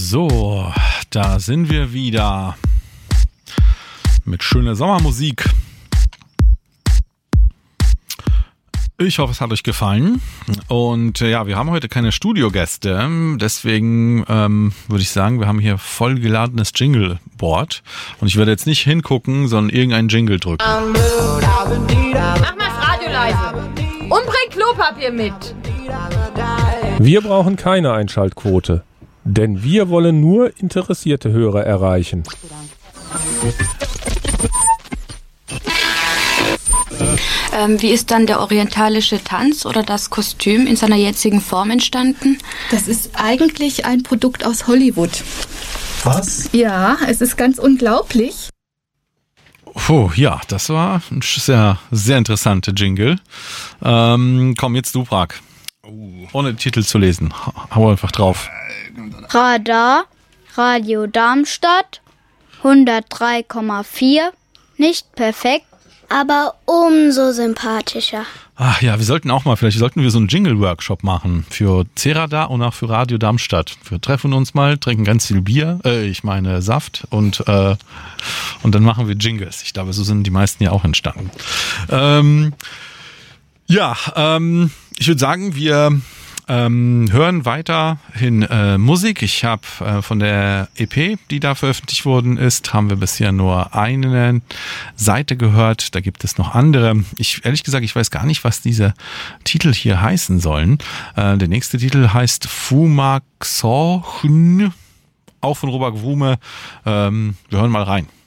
So, da sind wir wieder mit schöner Sommermusik. Ich hoffe, es hat euch gefallen. Und ja, wir haben heute keine Studiogäste. Deswegen würde ich sagen, wir haben hier vollgeladenes Jingleboard. Und ich werde jetzt nicht hingucken, sondern irgendeinen Jingle drücken. Mach mal das Radio leise. Und bring Klopapier mit. Wir brauchen keine Einschaltquote, denn wir wollen nur interessierte Hörer erreichen. Wie ist dann der orientalische Tanz oder das Kostüm in seiner jetzigen Form entstanden? Das ist eigentlich ein Produkt aus Hollywood. Was? Ja, es ist ganz unglaublich. Oh, ja, das war ein sehr, sehr interessante Jingle. Komm, jetzt du, Prag. Ohne Titel zu lesen. Hau einfach drauf. Radar, Radio Darmstadt, 103,4, nicht perfekt, aber umso sympathischer. Ach ja, vielleicht sollten wir so einen Jingle-Workshop machen für C-Radar und auch für Radio Darmstadt. Wir treffen uns mal, trinken ganz viel Bier, Saft und dann machen wir Jingles. Ich glaube, so sind die meisten ja auch entstanden. Ich würde sagen, wir hören weiterhin Musik. Ich habe von der EP, die da veröffentlicht worden ist, haben wir bisher nur eine Seite gehört. Da gibt es noch andere. Ehrlich gesagt, ich weiß gar nicht, was diese Titel hier heißen sollen. Der nächste Titel heißt Fumaxorchen, auch von Robert Wrume. Wir hören mal rein.